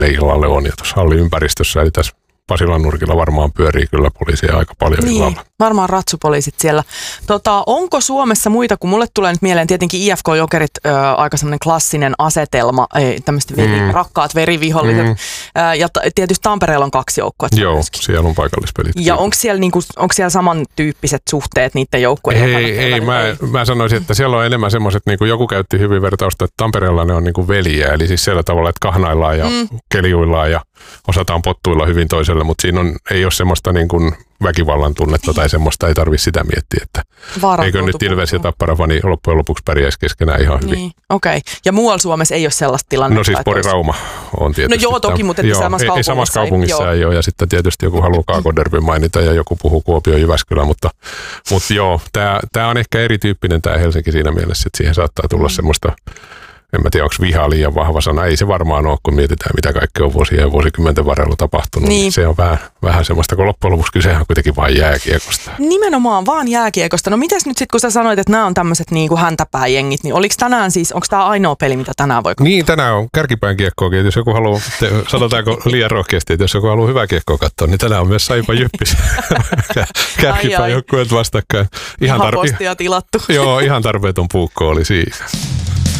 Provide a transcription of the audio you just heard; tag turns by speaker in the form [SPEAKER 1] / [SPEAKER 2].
[SPEAKER 1] illalle on. Ja tuossa halliympäristössä, eli tässä Pasilan nurkilla varmaan pyörii kyllä poliisia aika paljon illalla.
[SPEAKER 2] Varmaan ratsupoliisit siellä. Onko Suomessa muita, kun mulle tulee nyt mieleen tietenkin IFK-Jokerit, aika semmoinen klassinen asetelma, tämmöiset rakkaat veriviholliset, ja tietysti Tampereella on 2 joukkuetta.
[SPEAKER 1] Joo, myöskin. Siellä on paikallispelit.
[SPEAKER 2] Ja onko siellä samantyyppiset suhteet niiden joukkueiden?
[SPEAKER 1] Ei, mä sanoisin, että siellä on enemmän semmoiset, niin kuin joku käytti hyvin vertausta, että Tampereella ne on niin kuin veljiä, eli siis siellä tavalla, että kahnaillaan ja keljuillaan ja osataan pottuilla hyvin toiselle, mutta siinä ei ole semmoista niin kuin väkivallan tunnetta tai semmoista, ei tarvitse sitä miettiä, että eikö nyt Ilves ja Tappara fani loppujen lopuksi pärjäisi keskenään ihan hyvin.
[SPEAKER 2] Niin, okei. Ja muualla Suomessa ei ole sellaista tilannetta?
[SPEAKER 1] No siis Pori-Rauma on tietysti.
[SPEAKER 2] No joo, toki, mutta
[SPEAKER 1] ei samassa kaupungissa ei ole, ja sitten tietysti joku haluaa Kaakoderbyn mainita ja joku puhuu Kuopio-Jyväskylä, mutta joo, tämä on ehkä erityyppinen tämä Helsinki siinä mielessä, että siihen saattaa tulla semmoista, en mä tiedä, onko viha liian vahva sana. Ei se varmaan ole, kun mietitään, mitä kaikkea on vuosien ja vuosikymmenten varrella tapahtunut. Niin. Se on vähän semmoista, kun loppujen lopuksi kysehän on kuitenkin vain jääkiekosta.
[SPEAKER 2] Nimenomaan vaan jääkiekosta. No mitäs nyt sitten, kun sä sanoit, että nämä on tämmöiset niinku häntäpääjengit, niin oliko tänään siis, onko tämä ainoa peli, mitä tänään voi katsoa?
[SPEAKER 1] Niin, tänään on kärkipään kiekkoakin. Jos joku haluaa, sanotaanko liian rohkeasti, että jos joku haluaa hyvää kiekkoa katsoa, niin tänään on myös Saipa Jyppis. Kärkipään joukkueet vastakkain.
[SPEAKER 2] Ihan postia tilattu.
[SPEAKER 1] Joo, ihan tarpeeton puukko oli siinä.